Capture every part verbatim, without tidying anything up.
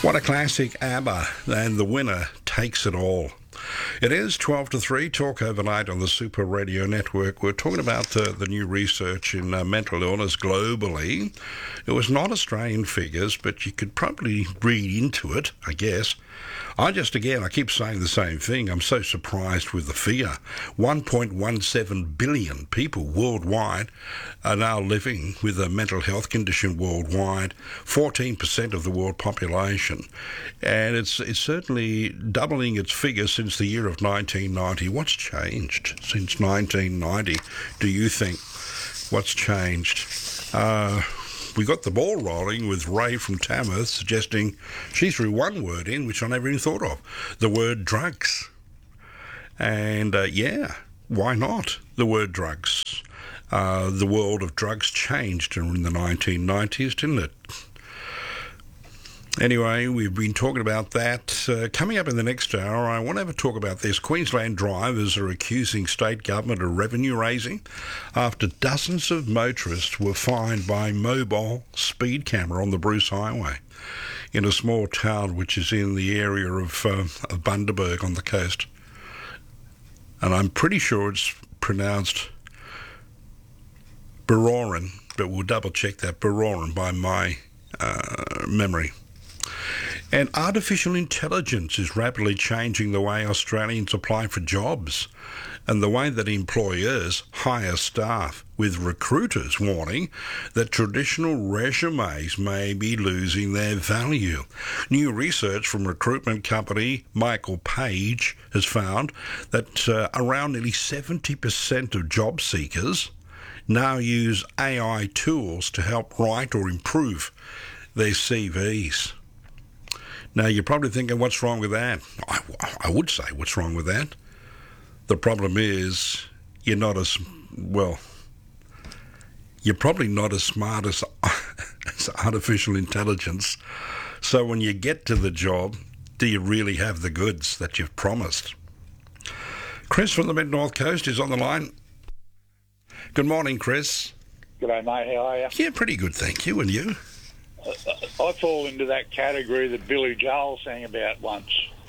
What a classic, ABBA, and the winner takes it all. It is twelve to three, Talk Overnight on the Super Radio Network. We're talking about uh, the new research in uh, mental illness globally. It was not Australian figures, but you could probably read into it, I guess. I just, again, I keep saying the same thing. I'm so surprised with the figure. one point one seven billion people worldwide are now living with a mental health condition worldwide, fourteen percent of the world population. And it's it's certainly doubling its figure since the year of nineteen ninety. What's changed since nineteen ninety, do you think? What's changed? Uh... We got the ball rolling with Ray from Tamworth suggesting she threw one word in which I never even thought of, the word drugs. And uh, yeah, why not the word drugs? Uh, the world of drugs changed in the nineteen nineties, didn't it? Anyway, we've been talking about that. Uh, coming up in the next hour, I want to have a talk about this. Queensland drivers are accusing state government of revenue raising after dozens of motorists were fined by mobile speed camera on the Bruce Highway in a small town which is in the area of, uh, of Bundaberg on the coast. And I'm pretty sure it's pronounced Baroran, but we'll double-check that, Baroran, by my uh, memory. And artificial intelligence is rapidly changing the way Australians apply for jobs and the way that employers hire staff, with recruiters warning that traditional resumes may be losing their value. New research from recruitment company Michael Page has found that uh, around nearly seventy percent of job seekers now use A I tools to help write or improve their C Vs. Now, you're probably thinking, what's wrong with that? I, I would say, what's wrong with that? The problem is, you're not as, well, you're probably not as smart as, as artificial intelligence. So when you get to the job, do you really have the goods that you've promised? Chris from the Mid-North Coast is on the line. Good morning, Chris. G'day, mate. How are you? Yeah, pretty good, thank you. And you? I fall into that category that Billy Joel sang about once.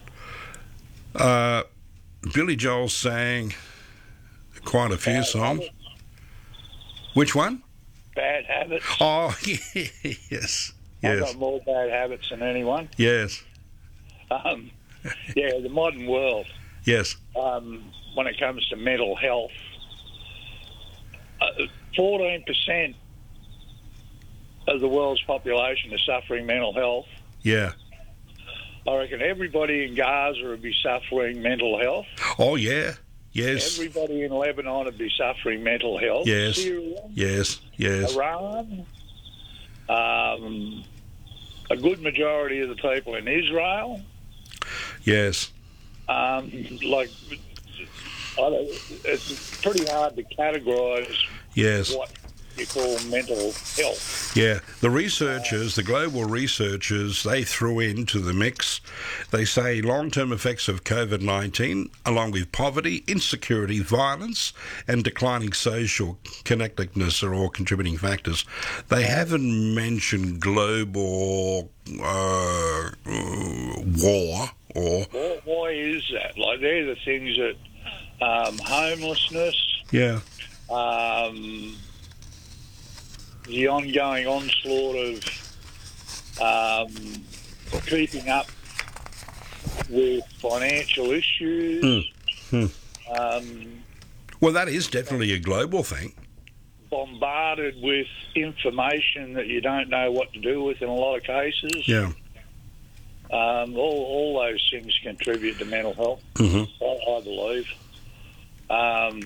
Uh, Billy Joel sang quite a few Bad songs. Habits. Which one? Bad Habits. Oh, yes. I've Yes. got more bad habits than anyone. Yes. Um, yeah, the modern world, Yes. um, when it comes to mental health, uh, fourteen percent of the world's population is suffering mental health. Yeah. I reckon everybody in Gaza would be suffering mental health. Oh, yeah. Yes. Everybody in Lebanon would be suffering mental health. Yes. Syria, Yes. Yes. Iran, um, a good majority of the people in Israel. Yes. Um, like, I don't, it's pretty hard to categorise Yes. what you call mental health. Yeah, the researchers, the global researchers, they threw into the mix. They say long-term effects of COVID nineteen, along with poverty, insecurity, violence, and declining social connectedness are all contributing factors. They haven't mentioned global uh, war or... Why, why is that? Like, they're the things that um, homelessness, Yeah, um, the ongoing onslaught of um, keeping up with financial issues, Mm. um, well, that is definitely a global thing. bombarded with information that you don't know what to do with in a lot of cases. Yeah. Um, all, all those things contribute to mental health, Mm-hmm. I, I believe. Um,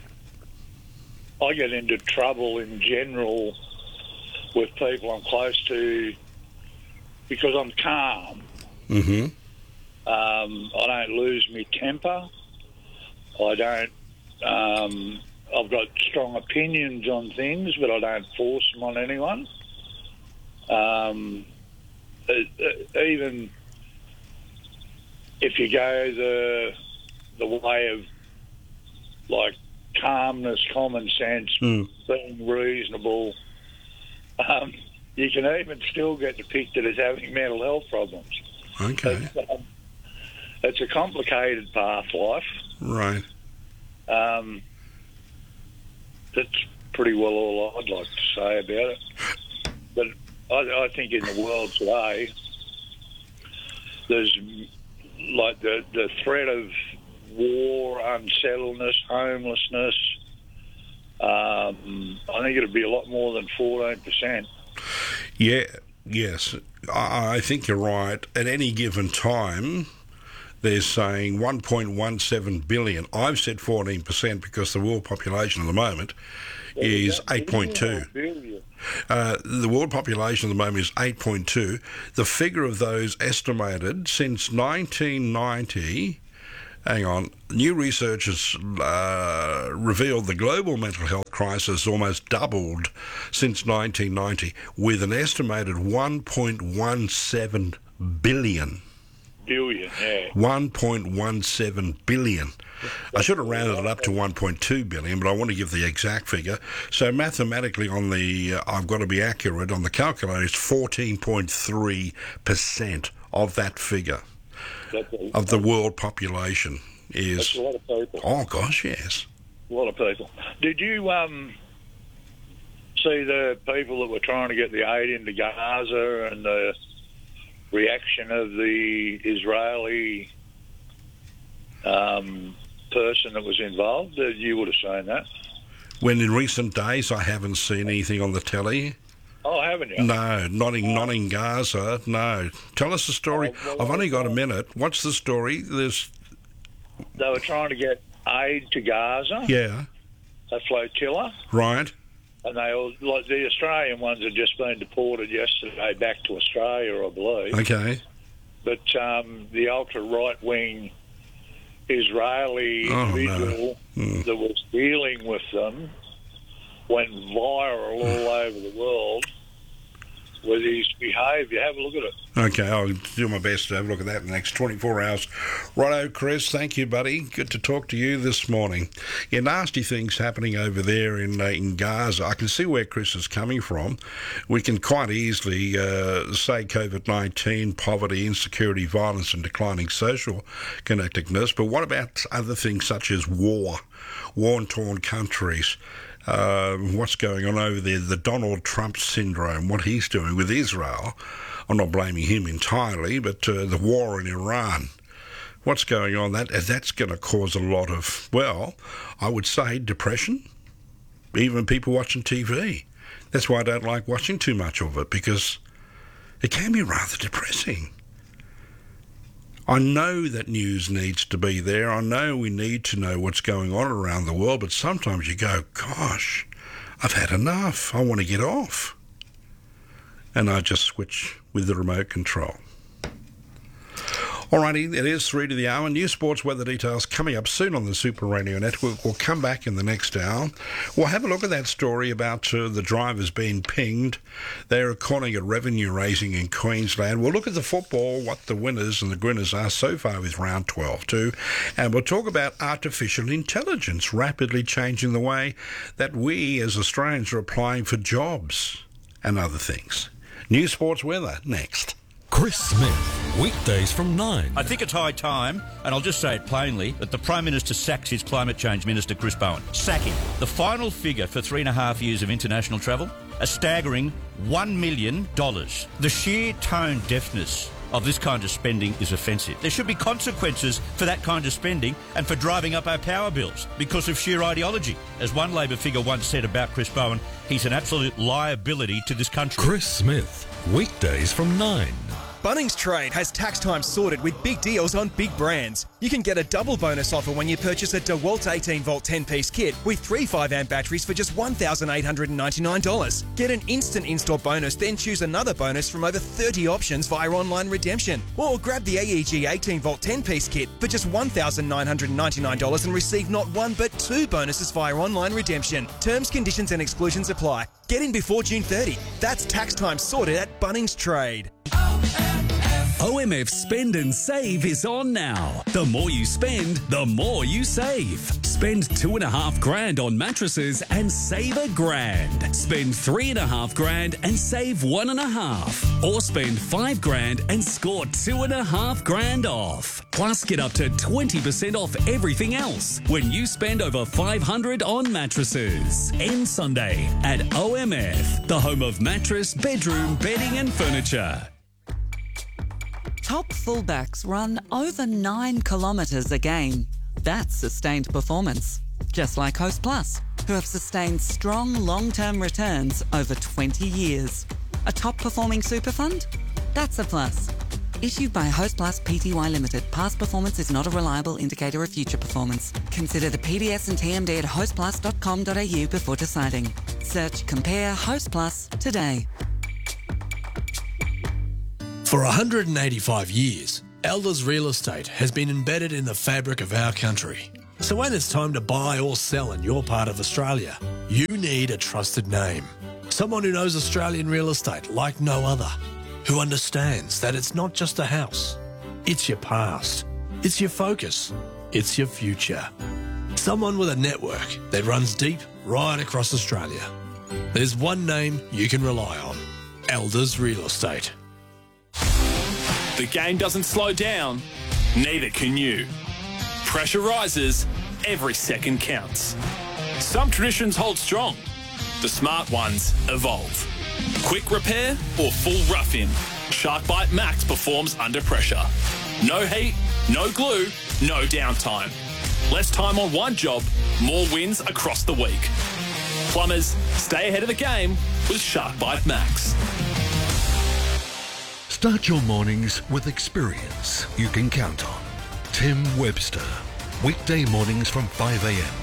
I get into trouble in general with people I'm close to because I'm calm. Mm-hmm. Um, I don't lose my temper. I don't... Um, I've got strong opinions on things, but I don't force them on anyone. Um, it, it, even if you go the the way of like calmness, common sense, Mm. being reasonable, um, you can even still get depicted as having mental health problems. Okay. It's, um, it's a complicated path, life. Right. Um, that's pretty well all I'd like to say about it. But I, I think in the world today, there's like the, the threat of war, unsettledness, homelessness. Um, I think it'll be a lot more than fourteen percent. Yeah, yes. I, I think you're right. At any given time, they're saying one point one seven billion. I've said fourteen percent because the world population at the moment is eight point two. Uh, the world population at the moment is eight point two. The figure of those estimated since nineteen ninety... Hang on. New research has uh, revealed the global mental health crisis almost doubled since nineteen ninety, with an estimated one point one seven billion. Billion, yeah. one point one seven billion. I should have rounded it up to one point two billion, but I want to give the exact figure. So mathematically, on the uh, I've got to be accurate on the calculator. It's fourteen point three percent of that figure. Of the world population is... That's a lot of people. Oh, gosh, yes. A lot of people. Did you um, see the people that were trying to get the aid into Gaza and the reaction of the Israeli um, person that was involved? You would have seen that. When in recent days I haven't seen anything on the telly. Oh, haven't you? No, not in, not in Gaza, no. Tell us the story. Oh, well, I've only got a minute. What's the story? There's... They were trying to get aid to Gaza. Yeah. A flotilla. Right. And they all, like the Australian ones had just been deported yesterday back to Australia, I believe. Okay. But um, the ultra-right-wing Israeli Oh, individual no. mm. that was dealing with them went viral all over the world with his behaviour. Have a look at it. Okay, I'll do my best to have a look at that in the next twenty-four hours. Righto, Chris, thank you, buddy. Good to talk to you this morning. Yeah, nasty things happening over there in uh, in Gaza. I can see where Chris is coming from. We can quite easily uh, say COVID nineteen, poverty, insecurity, violence and declining social connectedness, but what about other things such as war, war-torn countries? Uh, what's going on over there, the Donald Trump syndrome, what he's doing with Israel. I'm not blaming him entirely, but uh, the war in Iran. What's going on? That That's going to cause a lot of, well, I would say depression, even people watching T V. That's why I don't like watching too much of it, because it can be rather depressing. I know that news needs to be there. I know we need to know what's going on around the world, but sometimes you go, gosh, I've had enough. I want to get off. And I just switch with the remote control. Alrighty, it is three to the hour. New sports weather details coming up soon on the Super Radio Network. We'll come back in the next hour. We'll have a look at that story about uh, the drivers being pinged. They're calling it revenue raising in Queensland. We'll look at the football, what the winners and the grinners are so far with round twelve too. And we'll talk about artificial intelligence rapidly changing the way that we as Australians are applying for jobs and other things. New sports weather next. Chris Smith, weekdays from nine. I think it's high time, and I'll just say it plainly, that the Prime Minister sacks his Climate Change Minister, Chris Bowen. Sack him. The final figure for three and a half years of international travel, a staggering one million dollars. The sheer tone deafness of this kind of spending is offensive. There should be consequences for that kind of spending and for driving up our power bills because of sheer ideology. As one Labor figure once said about Chris Bowen, he's an absolute liability to this country. Chris Smith, weekdays from nine. Bunnings Trade has tax time sorted with big deals on big brands. You can get a double bonus offer when you purchase a DeWalt eighteen volt ten piece kit with three five amp batteries for just one thousand eight hundred ninety-nine dollars. Get an instant install bonus, then choose another bonus from over thirty options via online redemption. Or grab the A E G eighteen volt ten piece kit for just one thousand nine hundred ninety-nine dollars and receive not one but two bonuses via online redemption. Terms, conditions and exclusions apply. Get in before June thirtieth. That's tax time sorted at Bunnings Trade. O M F Spend and Save is on now. The more you spend, the more you save. Spend two and a half grand on mattresses and save a grand. Spend three and a half grand and save one and a half. Or spend five grand and score two and a half grand off. Plus, get up to twenty percent off everything else when you spend over five hundred on mattresses. End Sunday at O M F, the home of mattress, bedroom, bedding and furniture. Top fullbacks run over nine kilometres a game. That's sustained performance. Just like Host Plus, who have sustained strong long-term returns over twenty years. A top-performing super fund? That's a plus. Issued by Host Plus Pty Limited. Past performance is not a reliable indicator of future performance. Consider the P D S and T M D at host plus dot com dot a u before deciding. Search Compare Host Plus today. For one hundred eighty-five years, Elders Real Estate has been embedded in the fabric of our country. So when it's time to buy or sell in your part of Australia, you need a trusted name. Someone who knows Australian real estate like no other. Who understands that it's not just a house. It's your past. It's your focus. It's your future. Someone with a network that runs deep right across Australia. There's one name you can rely on. Elders Real Estate. The game doesn't slow down, neither can you. Pressure rises, every second counts. Some traditions hold strong, the smart ones evolve. Quick repair or full rough-in, SharkBite Max performs under pressure. No heat, no glue, no downtime. Less time on one job, more wins across the week. Plumbers, stay ahead of the game with SharkBite Max. Start your mornings with experience you can count on. Tim Webster. Weekday mornings from five a.m.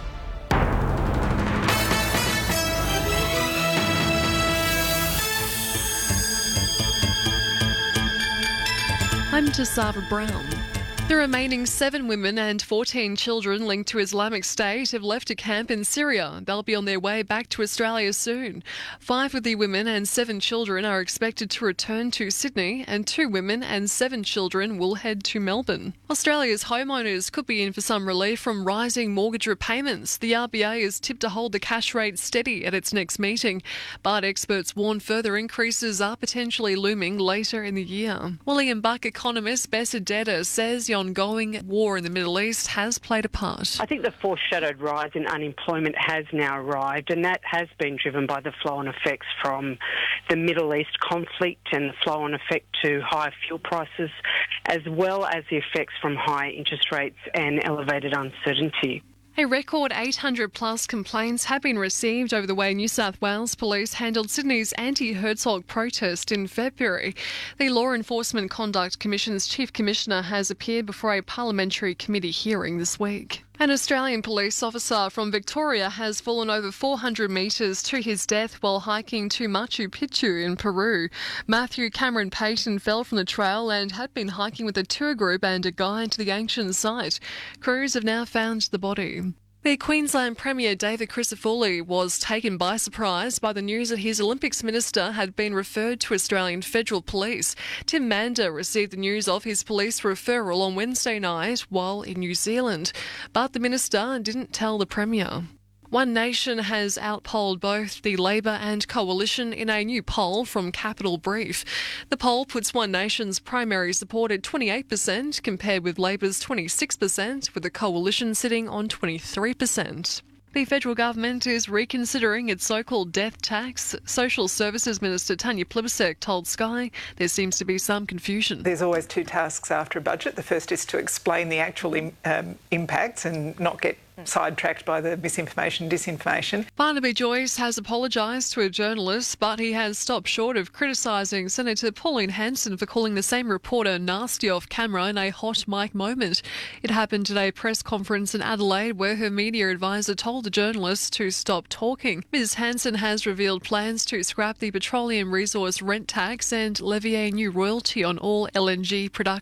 I'm Tasava Brown. The remaining seven women and fourteen children linked to Islamic State have left a camp in Syria. They'll be on their way back to Australia soon. Five of the women and seven children are expected to return to Sydney, and two women and seven children will head to Melbourne. Australia's homeowners could be in for some relief from rising mortgage repayments. The R B A is tipped to hold the cash rate steady at its next meeting, but experts warn further increases are potentially looming later in the year. William Buck economist Bessa Detta says the ongoing war in the Middle East has played a part. I think the foreshadowed rise in unemployment has now arrived, and that has been driven by the flow-on effects from the Middle East conflict and the flow-on effect to higher fuel prices, as well as the effects from high interest rates and elevated uncertainty. A record eight hundred plus complaints have been received over the way New South Wales Police handled Sydney's anti-Herzog protest in February. The Law Enforcement Conduct Commission's Chief Commissioner has appeared before a parliamentary committee hearing this week. An Australian police officer from Victoria has fallen over four hundred metres to his death while hiking to Machu Picchu in Peru. Matthew Cameron Payton fell from the trail and had been hiking with a tour group and a guide to the ancient site. Crews have now found the body. The Queensland Premier David Crisafulli was taken by surprise by the news that his Olympics minister had been referred to Australian Federal Police. Tim Mander received the news of his police referral on Wednesday night while in New Zealand, but the minister didn't tell the Premier. One Nation has outpolled both the Labor and Coalition in a new poll from Capital Brief. The poll puts One Nation's primary support at twenty-eight percent compared with Labor's twenty-six percent, with the Coalition sitting on twenty-three percent. The federal government is reconsidering its so-called death tax. Social Services Minister Tanya Plibersek told Sky there seems to be some confusion. There's always two tasks after a budget. The first is to explain the actual im- um, impacts and not get sidetracked by the misinformation, disinformation. Barnaby Joyce has apologised to a journalist, but he has stopped short of criticising Senator Pauline Hanson for calling the same reporter nasty off camera in a hot mic moment. It happened at a press conference in Adelaide where her media advisor told the journalist to stop talking. Miz Hanson has revealed plans to scrap the petroleum resource rent tax and levy a new royalty on all L N G production.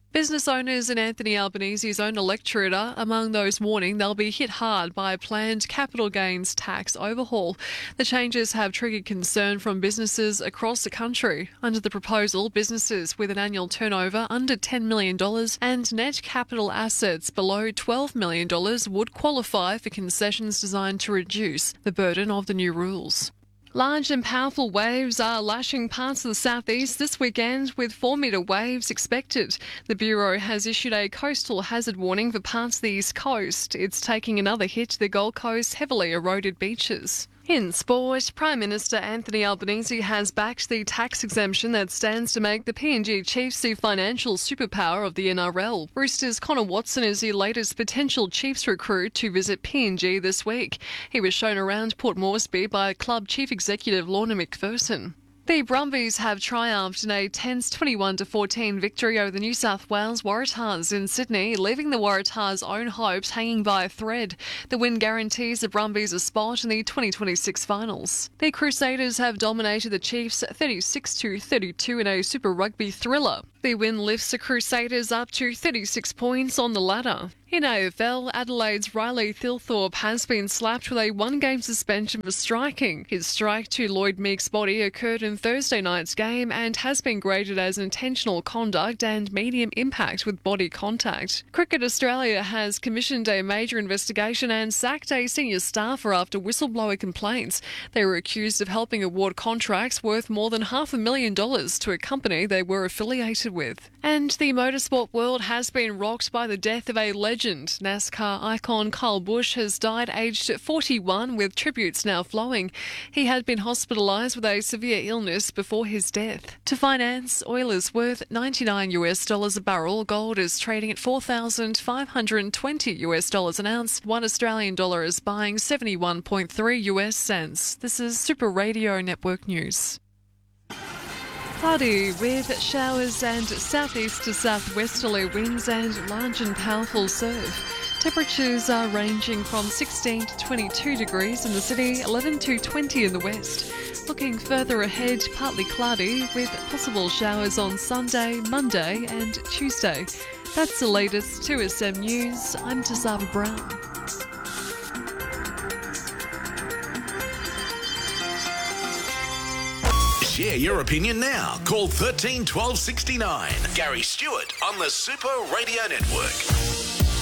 Business owners in Anthony Albanese's own electorate are among those warning they'll be hit hard by a planned capital gains tax overhaul. The changes have triggered concern from businesses across the country. Under the proposal, businesses with an annual turnover under ten million dollars and net capital assets below twelve million dollars would qualify for concessions designed to reduce the burden of the new rules. Large and powerful waves are lashing parts of the southeast this weekend, with four-metre waves expected. The Bureau has issued a coastal hazard warning for parts of the east coast. It's taking another hit to the Gold Coast's heavily eroded beaches. In sport, Prime Minister Anthony Albanese has backed the tax exemption that stands to make the P N G Chiefs the financial superpower of the N R L. Roosters' Connor Watson is the latest potential Chiefs recruit to visit P N G this week. He was shown around Port Moresby by club chief executive Lorna McPherson. The Brumbies have triumphed in a tense twenty-one to fourteen victory over the New South Wales Waratahs in Sydney, leaving the Waratahs' own hopes hanging by a thread. The win guarantees the Brumbies a spot in the twenty twenty-six finals. The Crusaders have dominated the Chiefs thirty-six to thirty-two in a Super Rugby thriller. The win lifts the Crusaders up to thirty-six points on the ladder. In A F L, Adelaide's Riley Thilthorpe has been slapped with a one-game suspension for striking. His strike to Lloyd Meek's body occurred in Thursday night's game and has been graded as intentional conduct and medium impact with body contact. Cricket Australia has commissioned a major investigation and sacked a senior staffer after whistleblower complaints. They were accused of helping award contracts worth more than half a million dollars to a company they were affiliated with. And the motorsport world has been rocked by the death of a legend. NASCAR icon Kyle Busch has died aged forty-one, with tributes now flowing. He had been hospitalised with a severe illness before his death. To finance, oil is worth ninety-nine US dollars a barrel. Gold is trading at four thousand five hundred twenty US dollars an ounce. One Australian dollar is buying seventy-one point three US cents. This is Super Radio Network News. Cloudy with showers and southeast to southwesterly winds and large and powerful surf. Temperatures are ranging from sixteen to twenty-two degrees in the city, eleven to twenty in the west. Looking further ahead, partly cloudy with possible showers on Sunday, Monday and Tuesday. That's the latest to S M News. I'm Tasava Brown. Share your opinion now. Call thirteen twelve sixty-nine. Gary Stewart on the Super Radio Network.